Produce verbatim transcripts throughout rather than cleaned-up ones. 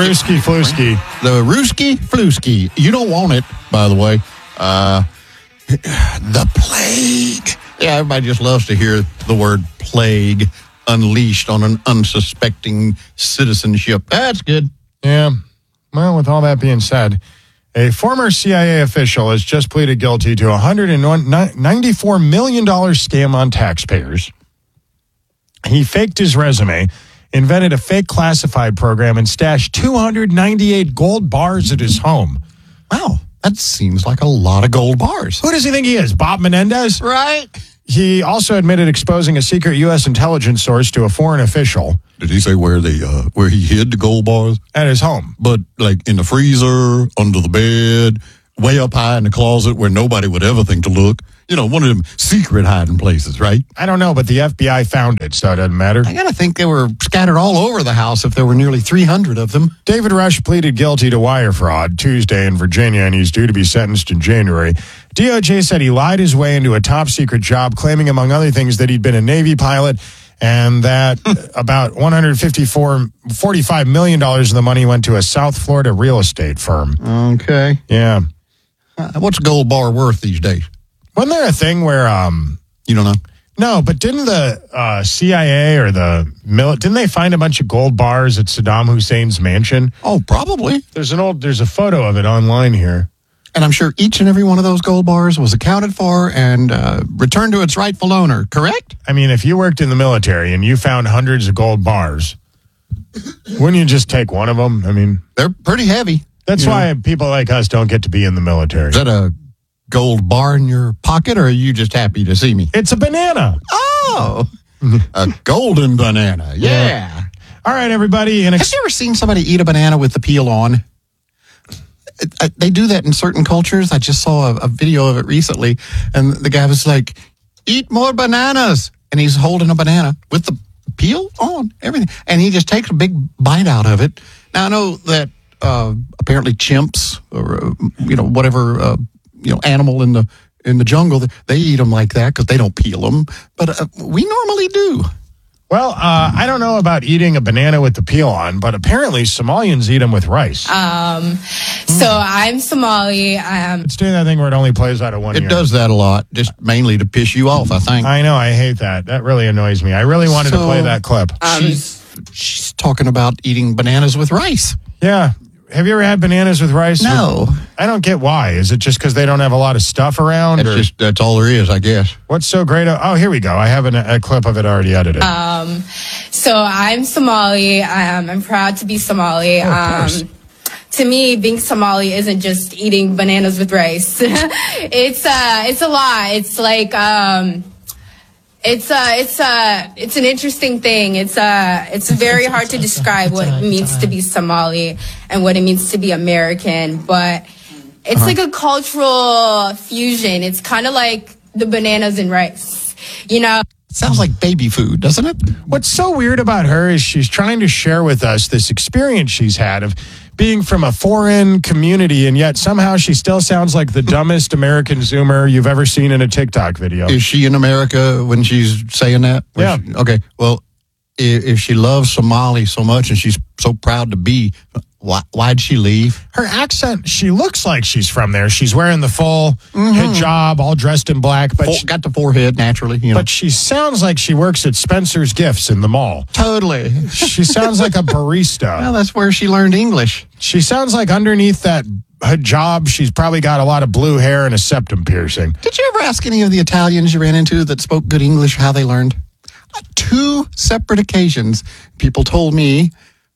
Ruski Flusky. The Ruski Flusky. You don't want it, by the way. Uh, the plague. Yeah, everybody just loves to hear the word plague unleashed on an unsuspecting citizenship. That's good. Yeah. Well, with all that being said, a former C I A official has just pleaded guilty to a one hundred ninety-four million dollars scam on taxpayers. He faked his resume, invented a fake classified program, and stashed two hundred ninety-eight gold bars at his home. Wow, that seems like a lot of gold bars. Who does he think he is, Bob Menendez? Right. He also admitted exposing a secret U S intelligence source to a foreign official. Did he say where they uh, where he hid the gold bars? At his home. But like in the freezer, under the bed, way up high in the closet where nobody would ever think to look. You know, one of them secret hiding places, right? I don't know, but the F B I found it, so it doesn't matter. I gotta think they were scattered all over the house if there were nearly three hundred of them. David Rush pleaded guilty to wire fraud Tuesday in Virginia, and he's due to be sentenced in January. D O J said he lied his way into a top-secret job, claiming, among other things, that he'd been a Navy pilot and that about one hundred fifty-four, forty-five million dollars of the money went to a South Florida real estate firm. Okay. Yeah. Uh, what's a gold bar worth these days? Wasn't there a thing where... um You don't know? No, but didn't the uh, C I A or the... Mil- didn't they find a bunch of gold bars at Saddam Hussein's mansion? Oh, probably. There's an old... There's a photo of it online here. And I'm sure each and every one of those gold bars was accounted for and uh, returned to its rightful owner, correct? I mean, if you worked in the military and you found hundreds of gold bars, wouldn't you just take one of them? I mean... They're pretty heavy. That's why know. people like us don't get to be in the military. Is that a gold bar in your pocket, or are you just happy to see me? It's a banana. Oh, a golden banana. Yeah. yeah. All right, everybody. Have ex- you ever seen somebody eat a banana with the peel on? They do that in certain cultures. I just saw a, a video of it recently, and the guy was like, eat more bananas. And he's holding a banana with the peel on, everything. And he just takes a big bite out of it. Now, I know that uh, apparently chimps or, uh, you know, whatever, uh, you know, animal in the in the jungle, they eat them like that because they don't peel them. But uh, we normally do. Well, uh, I don't know about eating a banana with the peel on, but apparently Somalians eat them with rice. Um, so mm. I'm Somali. Um, it's doing that thing where it only plays out of one It ear. does that a lot, just mainly to piss you off, I think. I know, I hate that. That really annoys me. I really wanted so, to play that clip. Um, she's, she's talking about eating bananas with rice. Yeah. Have you ever had bananas with rice? No. I don't get why. Is it just because they don't have a lot of stuff around? That's or? just that's all there is, I guess. What's so great? Oh, here we go. I have an, a clip of it already edited. Um, so I'm Somali. Um, I'm proud to be Somali. Oh, um, to me, being Somali isn't just eating bananas with rice. it's uh, it's a lot. It's like um, it's uh, it's uh, it's an interesting thing. It's uh, it's very hard to describe what it means to be Somali and what it means to be American, but it's uh-huh. like a cultural fusion. It's kind of like the bananas and rice, you know? It sounds like baby food, doesn't it? What's so weird about her is she's trying to share with us this experience she's had of being from a foreign community, and yet somehow she still sounds like the dumbest American Zoomer you've ever seen in a TikTok video. Is she in America when she's saying that? Was yeah. She, okay, well, if, if she loves Somali so much and she's so proud to be... Why, why'd she leave? Her accent, she looks like she's from there. She's wearing the full mm-hmm. hijab, all dressed in black. But Full, she, got the forehead, naturally. You know. But she sounds like she works at Spencer's Gifts in the mall. Totally. She sounds like a barista. Well, that's where she learned English. She sounds like underneath that hijab, she's probably got a lot of blue hair and a septum piercing. Did you ever ask any of the Italians you ran into that spoke good English how they learned? On two separate occasions, people told me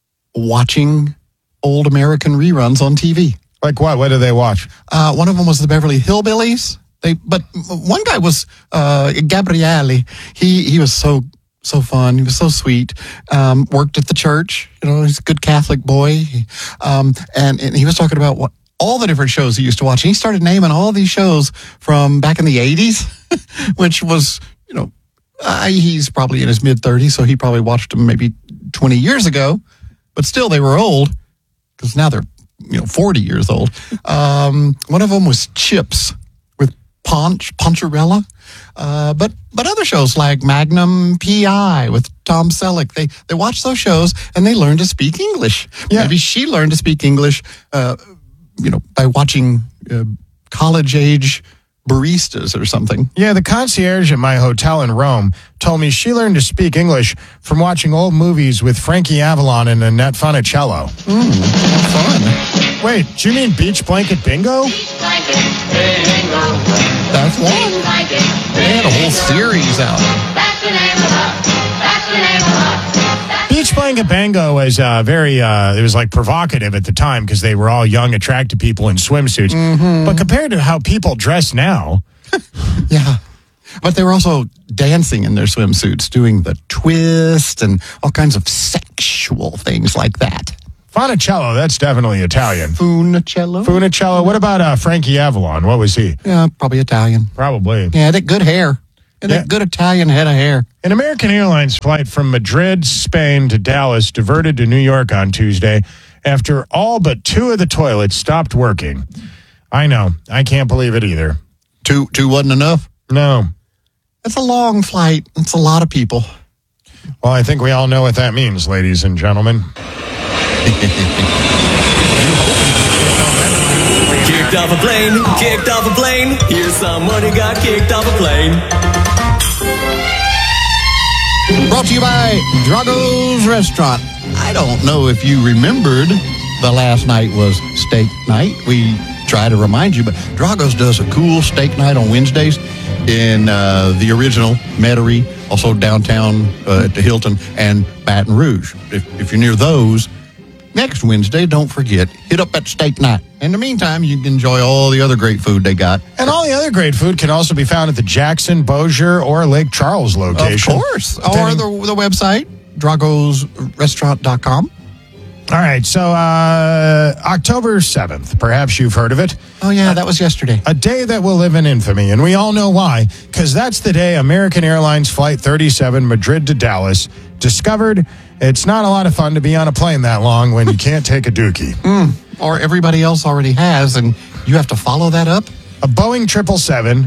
watching old American reruns on T V. Like what? What do they watch? Uh, one of them was the Beverly Hillbillies. They, but one guy was uh, Gabriele. He he was so so fun. He was so sweet. Um, worked at the church. You know, he's a good Catholic boy. Um, and, and he was talking about what all the different shows he used to watch. And he started naming all these shows from back in the eighties, which was, you know, uh, he's probably in his mid thirties, so he probably watched them maybe twenty years ago. But still, they were old. Because now they're, you know, forty years old. Um, one of them was Chips with Ponch, Poncharella. Uh, but but other shows like Magnum P I with Tom Selleck, they they watch those shows and they learn to speak English. Yeah. Maybe she learned to speak English, uh, you know, by watching uh, college age baristas or something. Yeah, the concierge at my hotel in Rome told me she learned to speak English from watching old movies with Frankie Avalon and Annette Funicello. Mm, fun. Wait, do you mean Beach Blanket Bingo? That's one. They had a whole series out. Beach Blanket Bingo was uh, very, uh, it was like provocative at the time because they were all young, attractive people in swimsuits. Mm-hmm. But compared to how people dress now, Yeah. But they were also dancing in their swimsuits, doing the twist and all kinds of sexual things like that. Funicello, that's definitely Italian. Funicello? Funicello, what about uh, Frankie Avalon? What was he? Yeah, probably Italian. Probably. Yeah, that good hair. And Yeah. that good Italian head of hair. An American Airlines flight from Madrid, Spain to Dallas diverted to New York on Tuesday after all but two of the toilets stopped working. I know. I can't believe it either. Two, two wasn't enough? No. That's a long flight. It's a lot of people. Well, I think we all know what that means, ladies and gentlemen. Kicked off a plane, kicked off a plane. Here's someone who got kicked off a plane. Brought to you by Drago's Restaurant. I don't know if you remembered the last night was steak night. We try to remind you, but Drago's does a cool steak night on Wednesdays in uh, the original Metairie, also downtown uh, at the Hilton, and Baton Rouge. If, if you're near those, next Wednesday, don't forget, hit up that steak night. In the meantime, you can enjoy all the other great food they got. And all the other great food can also be found at the Jackson, Bossier, or Lake Charles location. Of course. Or Depending- the, the website, dragos restaurant dot com. All right, so uh, October seventh, perhaps you've heard of it. Oh, yeah, that was yesterday. A day that will live in infamy, and we all know why, because that's the day American Airlines Flight thirty-seven, Madrid to Dallas, discovered it's not a lot of fun to be on a plane that long when you can't take a dookie. Mm, or everybody else already has, and you have to follow that up? A Boeing triple seven,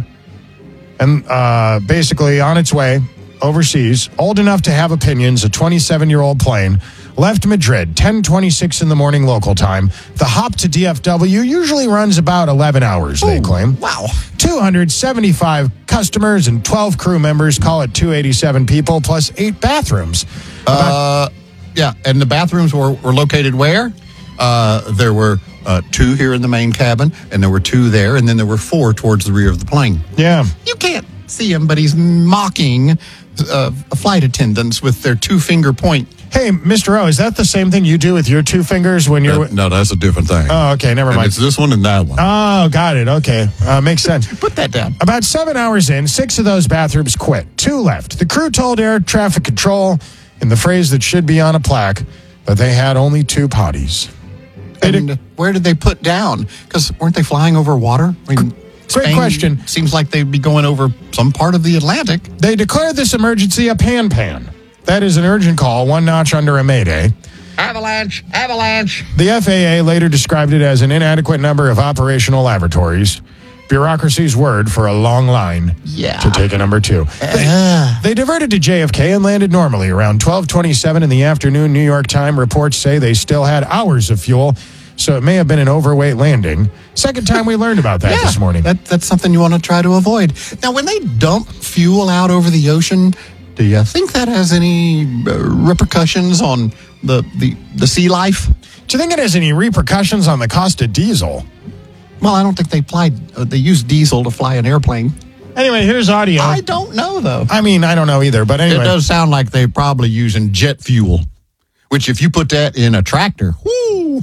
and uh, basically on its way overseas, old enough to have opinions, a twenty-seven-year-old plane, left Madrid, ten twenty-six in the morning local time. The hop to D F W usually runs about eleven hours, they Ooh, claim. Wow. two hundred seventy-five customers and twelve crew members, call it two hundred eighty-seven people, plus eight bathrooms. Uh, yeah, and the bathrooms were, were located where? Uh, there were uh, two here in the main cabin, and there were two there, and then there were four towards the rear of the plane. Yeah. You can't see him, but he's mocking uh, flight attendants with their two-finger point. Hey, Mister O, is that the same thing you do with your two fingers when you're... Uh, no, that's a different thing. Oh, okay, never And mind. it's this one and that one. Oh, got it. Okay. Uh, makes sense. Put that down. About seven hours in, six of those bathrooms quit. Two left. The crew told air traffic control, in the phrase that should be on a plaque, that they had only two potties. They And did- where did they put down? Because weren't they flying over water? I mean, Great question. Seems like they'd be going over some part of the Atlantic. They declared this emergency a pan-pan. That is an urgent call, one notch under a mayday. Avalanche! Avalanche! The F A A later described it as an inadequate number of operational lavatories. Bureaucracy's word for a long line Yeah. to take a number two. They, Uh. they diverted to J F K and landed normally around twelve twenty-seven in the afternoon. New York Times reports say they still had hours of fuel, so it may have been an overweight landing. Second time we learned about that Yeah, this morning. That, that's something you want to try to avoid. Now, when they dump fuel out over the ocean, do you think that has any uh, repercussions on the, the, the sea life? Do you think it has any repercussions on the cost of diesel? Well, I don't think they applied, uh, they used diesel to fly an airplane. Anyway, here's audio. I don't know, though. I mean, I don't know either, but It anyway. does sound like they're probably using jet fuel, which if you put that in a tractor, whoo,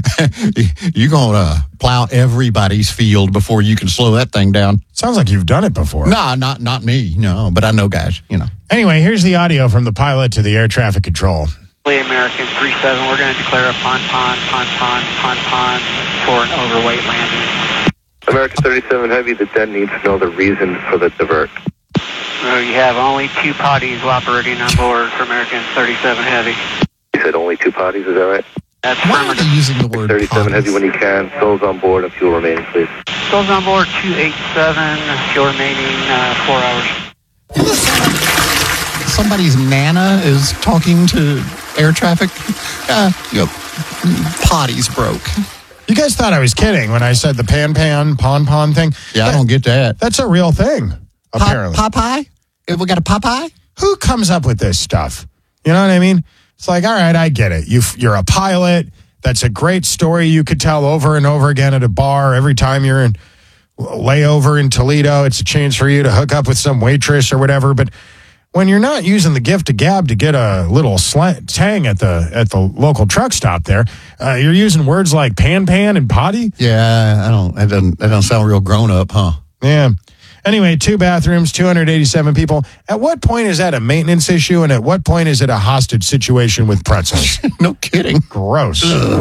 you're going to plow everybody's field before you can slow that thing down. Sounds like you've done it before. No, not not me, no, but I know guys, you know. Anyway, here's the audio from the pilot to the air traffic control. American three seven, we're going to declare a pon pon pon pon pon pon for an overweight landing. American thirty-seven Heavy, the den needs to know the reason for the divert. So you have only two potties operating on board for American thirty-seven Heavy. You said only two potties, is that right? That's Why are they affirmative. using the word thirty-seven potties? Heavy when you can. Souls on board and fuel remaining, please. Souls on board two eighty-seven, fuel remaining uh, four hours. Somebody's Nana is talking to air traffic. Uh, you know, potty's broke. You guys thought I was kidding when I said the pan pan pon pon thing. Yeah, I That- don't get that. That's a real thing, apparently. Pop, Popeye? We got a Popeye? Who comes up with this stuff? You know what I mean? It's like, all right, I get it. You, you're a pilot. That's a great story you could tell over and over again at a bar. Every time you're in layover in Toledo, it's a chance for you to hook up with some waitress or whatever. But when you're not using the gift of gab to get a little slant, tang at the at the local truck stop there, uh, you're using words like pan pan and potty. Yeah, I don't. That doesn't. That doesn't sound real grown up, huh? Yeah. Anyway, two bathrooms, two hundred eighty-seven people. At what point is that a maintenance issue, and at what point is it a hostage situation with pretzels? No kidding. Gross.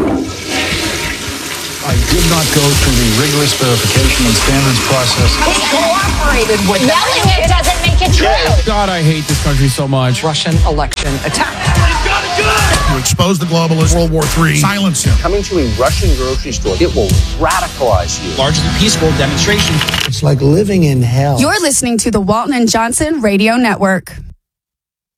I did not go through the rigorous verification and standards process. We cooperated with them. Yelling it doesn't make it true. God, I hate this country so much. Russian election attack. You expose the globalist, World War Three, silence him. Coming to a Russian grocery store, it will radicalize you. Largely peaceful demonstration. It's like living in hell. You're listening to the Walton and Johnson Radio Network.